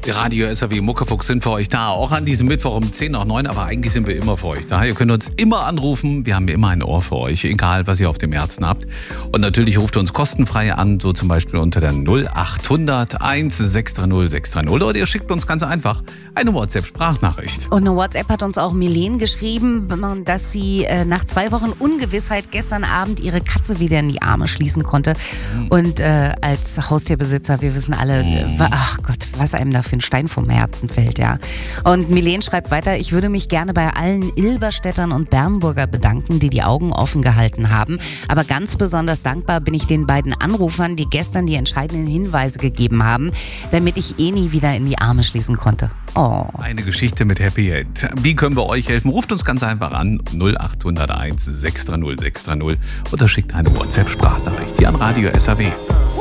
Radio SAW Muckefuchs sind für euch da. Auch an diesem Mittwoch um 10 nach 9, aber eigentlich sind wir immer für euch da. Ihr könnt uns immer anrufen. Wir haben immer ein Ohr für euch, egal was ihr auf dem Herzen habt. Und natürlich ruft ihr uns kostenfrei an, so zum Beispiel unter der 0800 1630 630. Oder ihr schickt uns ganz einfach eine WhatsApp-Sprachnachricht. Und eine WhatsApp hat uns auch Milene geschrieben, dass sie nach 2 Wochen Ungewissheit gestern Abend ihre Katze wieder in die Arme schließen konnte. Und als Haustierbesitzer, wir wissen alle, ach Gott, was einem da für ein Stein vom Herzen fällt, ja. Und Milene schreibt weiter, ich würde mich gerne bei allen Ilberstädtern und Bernburger bedanken, die Augen offen gehalten haben. Aber ganz besonders dankbar bin ich den beiden Anrufern, die gestern die entscheidenden Hinweise gegeben haben, damit ich nie wieder in die Arme schließen konnte. Oh. Eine Geschichte mit Happy End. Wie können wir euch helfen? Ruft uns ganz einfach an 0801 630 630 oder schickt eine WhatsApp-Sprachnachricht hier an Radio SAW.